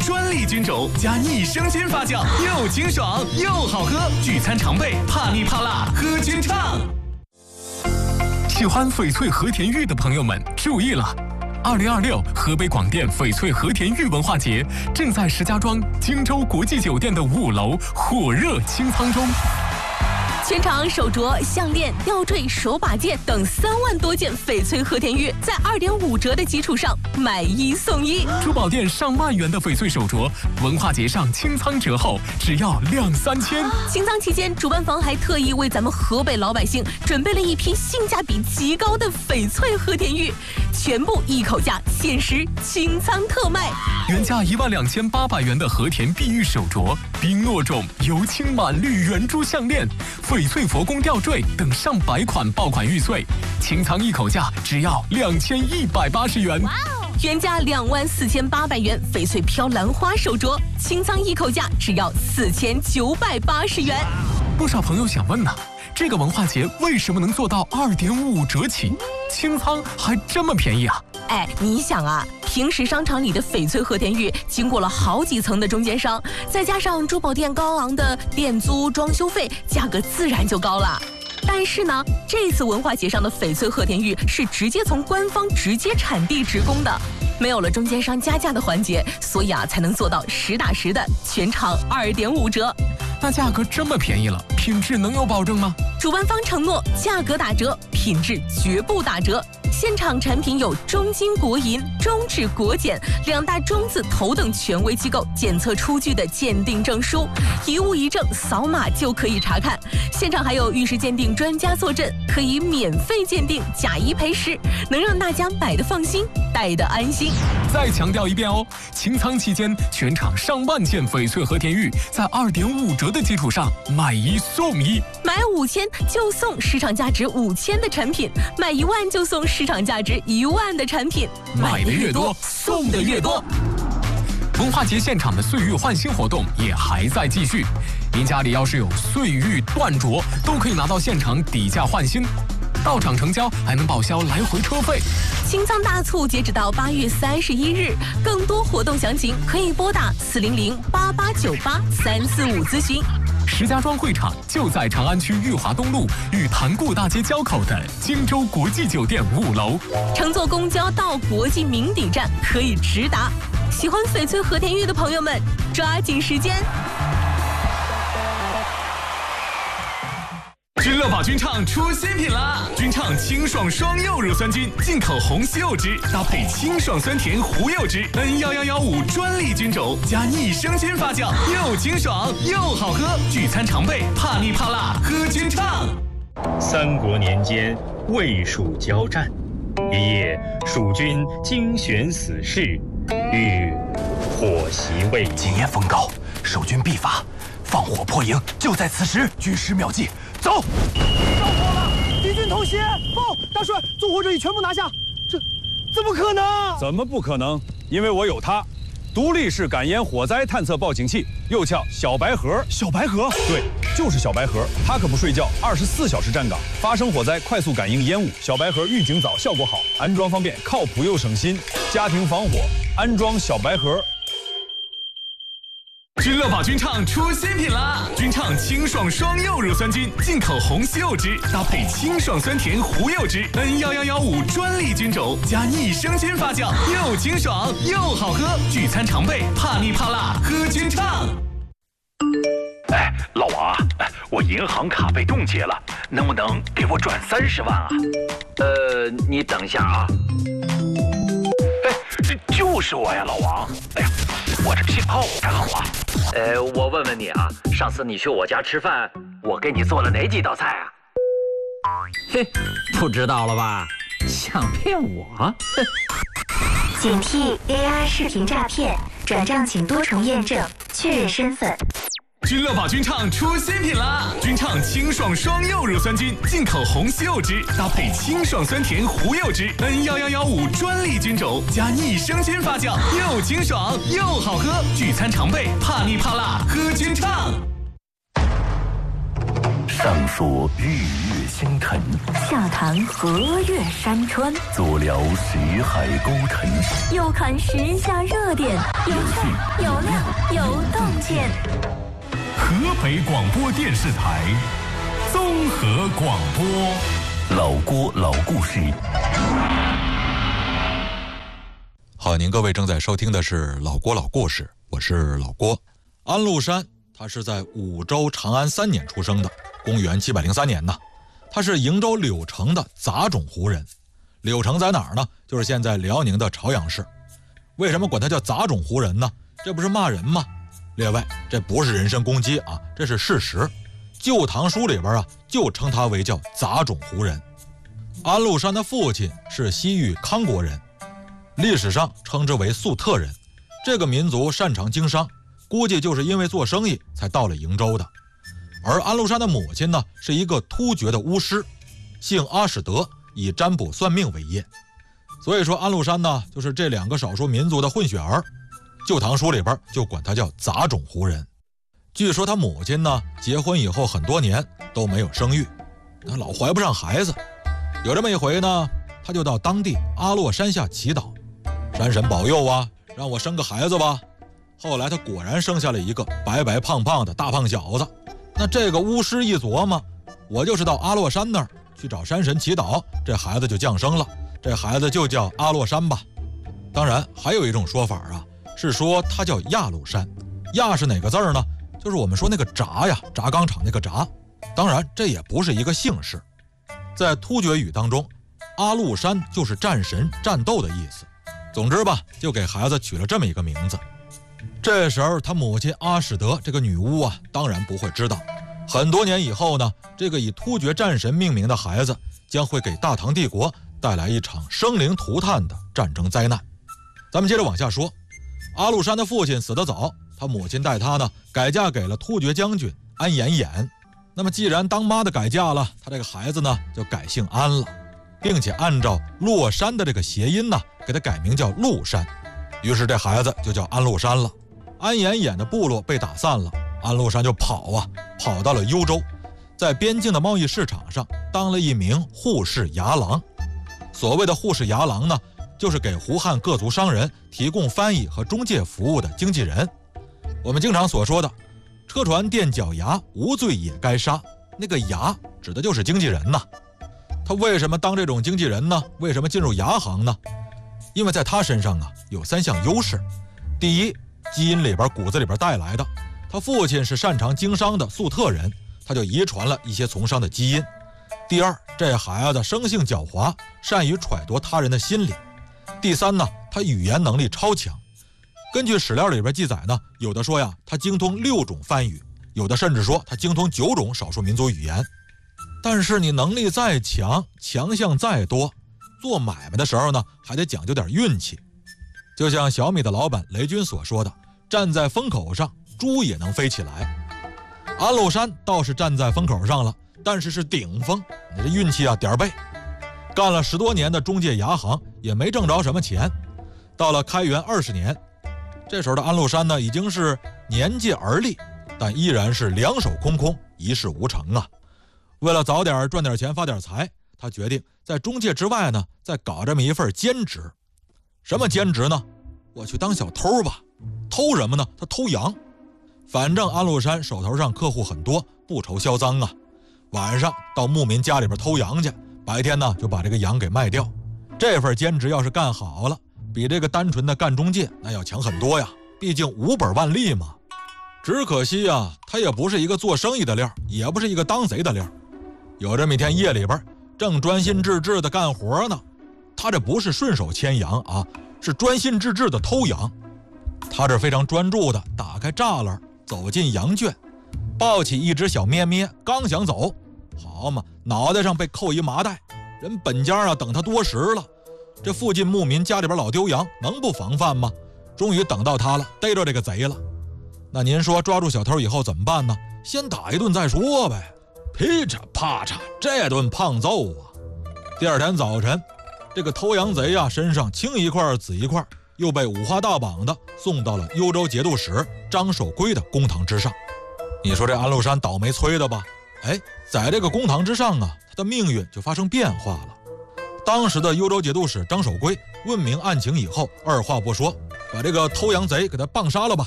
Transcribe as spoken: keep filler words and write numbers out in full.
专利菌种加益生菌发酵，又清爽又好喝，聚餐常备，怕腻怕辣喝菌畅。喜欢翡翠和田玉的朋友们注意了！二零二六河北广电翡翠和田玉文化节正在石家庄荆州国际酒店的五楼火热清仓中。全场手镯、项链、吊坠、手把件等三万多件翡翠和田玉，在二点五折的基础上买一送一。珠宝店上万元的翡翠手镯，文化节上清仓折后只要两三千。清仓期间，主办方还特意为咱们河北老百姓准备了一批性价比极高的翡翠和田玉，全部一口价限时清仓特卖。原价一万两千八百元的和田碧玉手镯、冰诺种油青满绿圆珠项链、翡翠佛宫吊坠等上百款爆款玉碎，清仓一口价只要两千一百八十元。哇哦！原价两万四千八百元翡翠飘兰花手镯，清仓一口价只要四千九百八十元。不少朋友想问呢、啊，这个文化节为什么能做到二点五折起，清仓还这么便宜啊？哎，你想啊，平时商场里的翡翠和田玉经过了好几层的中间商，再加上珠宝店高昂的店租、装修费，价格自然就高了。但是呢，这次文化节上的翡翠和田玉是直接从官方直接产地直供的，没有了中间商加价的环节，所以啊才能做到实打实的全场二点五折。那价格这么便宜了，品质能有保证吗？主办方承诺价格打折，品质绝不打折。现场产品有中金国银、中指国检两大中字头等权威机构检测出具的鉴定证书，一物一证，扫码就可以查看。现场还有玉石鉴定专家坐镇，可以免费鉴定，假一赔十，能让大家买的放心，戴的安心。再强调一遍哦，清仓期间全场上万件翡翠和田玉在二点五折的基础上买一送一，买五千就送市场价值五千的产品，买一万就送市场价值一万的产品，买的越多，送的越多。文化节现场的岁月换新活动也还在继续，您家里要是有岁玉断镯，都可以拿到现场底价换新。到场成交还能报销来回车费。清仓大促截止到八月三十一日，更多活动详情可以拨打四零零八八九八三四五咨询。石家庄会场就在长安区裕华东路与潭固大街交口的荆州国际酒店五楼。乘坐公交到国际名邸站可以直达。喜欢翡翠和田玉的朋友们，抓紧时间。君乐宝菌畅出新品啦！菌畅清爽双柚乳酸菌，进口红西柚汁搭配清爽酸甜胡柚汁 ，N 一一一五专利菌种加益生菌发酵，又清爽又好喝，聚餐常备，怕腻怕辣喝菌畅。 三国年间，魏蜀交战，一夜蜀军精选死士，欲火袭魏营。 今夜风高，守军必发，放火破营就在此时。军师妙计，走！ 着火了！敌军偷袭！报，大帅，纵火者已全部拿下。这怎么可能？ 怎么不可能？因为我有它，独立式感烟火灾探测报警器，又叫小白盒。 小白盒？ 对，就是小白盒。它可不睡觉，二十四小时站岗，发生火灾快速感应烟雾。小白盒预警早，效果好，安装方便，靠谱又省心。家庭防火，安装小白盒。 君乐宝菌畅出新品啦！菌畅清爽双柚乳酸菌，进口红西柚汁搭配清爽酸甜胡柚汁 ，N 一一一五专利菌种加益生菌发酵，又清爽又好喝，聚餐常备，怕腻怕辣喝菌畅。 哎，老王啊，我银行卡被冻结了，能不能给我转三十万啊？ 呃，你等一下啊。 哎，这就是我呀，老王。哎呀，我这信号不太好啊。 呃，我问问你啊，上次你去我家吃饭，我给你做了哪几道菜啊？ 嘿，不知道了吧？想骗我？ 警惕 A I 视频诈骗，转账请多重验证，确认身份。 君乐宝菌畅出新品啦！菌畅清爽双柚乳酸菌，进口红西柚汁搭配清爽酸甜胡柚汁 ，N 一一一五专利菌种加益生菌发酵，又清爽又好喝，聚餐常备，怕腻怕辣喝菌畅。 上说日月星辰， 下谈河岳山川， 左聊识海沟沉， 右看时下热点，有趣有料有洞见。 河北广播电视台综合广播， 老郭老故事。 好，您各位正在收听的是老郭老故事，我是老郭。安禄山他是在武周长安三年出生的，公元七百零三年呢。他是营州柳城的杂种胡人。柳城在哪儿呢？就是现在辽宁的朝阳市。为什么管他叫杂种胡人呢？这不是骂人吗？列位，这不是人身攻击啊，这是事实。旧唐书里边啊，就称他为叫杂种胡人。安禄山的父亲是西域康国人，历史上称之为粟特人。这个民族擅长经商，估计就是因为做生意才到了营州的。而安禄山的母亲呢，是一个突厥的巫师，姓阿史德，以占卜算命为业。所以说安禄山呢，就是这两个少数民族的混血儿。旧唐书里边就管他叫杂种胡人。据说他母亲呢，结婚以后很多年都没有生育，他老怀不上孩子。有这么一回呢，他就到当地阿洛山下祈祷，山神保佑啊，让我生个孩子吧。后来他果然生下了一个白白胖胖的大胖小子。那这个巫师一琢磨，我就是到阿洛山那儿去找山神祈祷，这孩子就降生了，这孩子就叫阿洛山吧。当然还有一种说法啊，是说他叫亚禄山。亚是哪个字儿呢？就是我们说那个闸呀，轧钢厂那个闸。当然这也不是一个姓氏，在突厥语当中，阿禄山就是战神战斗的意思。总之吧，就给孩子取了这么一个名字。这时候他母亲阿史德这个女巫啊，当然不会知道，很多年以后呢，这个以突厥战神命名的孩子将会给大唐帝国带来一场生灵涂炭的战争灾难。咱们接着往下说，阿禄山的父亲死得早，他母亲带他呢改嫁给了突厥将军安延衍。那么既然当妈的改嫁了，他这个孩子呢就改姓安了，并且按照洛山的这个谐音呢，给他改名叫禄山。于是这孩子就叫安禄山了。安延衍的部落被打散了，安禄山就跑啊，跑到了幽州，在边境的贸易市场上当了一名护市牙郎。所谓的护市牙郎呢，就是给胡汉各族商人提供翻译和中介服务的经纪人。我们经常所说的车船垫脚牙，无罪也该杀，那个牙指的就是经纪人呐。他为什么当这种经纪人呢？为什么进入牙行呢？因为在他身上啊有三项优势。第一，基因里边骨子里边带来的，他父亲是擅长经商的粟特人，他就遗传了一些从商的基因。第二，这孩子生性狡猾，善于揣度他人的心理。第三呢，他语言能力超强。根据史料里边记载呢，有的说呀他精通六种梵语，有的甚至说他精通九种少数民族语言。但是你能力再强，强项再多，做买卖的时候呢还得讲究点运气。就像小米的老板雷军所说的，站在风口上，猪也能飞起来。安禄山倒是站在风口上了，但是是顶峰，你这运气啊点儿背。干了十多年的中介牙行，也没挣着什么钱。到了开元二十年，这时候的安禄山呢，已经是年届而立，但依然是两手空空，一事无成啊。为了早点赚点钱发点财，他决定在中介之外呢，再搞这么一份兼职。什么兼职呢？我去当小偷吧。偷什么呢？他偷羊。反正安禄山手头上客户很多，不愁销赃啊。晚上到牧民家里边偷羊去，白天呢就把这个羊给卖掉。这份兼职要是干好了，比这个单纯的干中介那要强很多呀，毕竟无本万利嘛。只可惜啊，他也不是一个做生意的料，也不是一个当贼的料。有这么一天夜里边，正专心致志的干活呢，他这不是顺手牵羊啊，是专心致志的偷羊。他这非常专注的打开栅栏，走进羊圈，抱起一只小咩咩，刚想走，好嘛，脑袋上被扣一麻袋。人本家啊等他多时了，这附近牧民家里边老丢羊，能不防范吗？终于等到他了，逮着这个贼了。那您说抓住小偷以后怎么办呢？先打一顿再说呗。噼嚓啪嚓，这顿胖揍啊！第二天早晨，这个偷羊贼啊身上青一块紫一块，又被五花大绑的送到了幽州节度使张守珪的公堂之上。你说这安禄山倒霉催的吧？ 哎，在这个公堂之上啊，他的命运就发生变化了。当时的幽州节度使张守珪问明案情以后，二话不说，把这个偷羊贼给他棒杀了吧。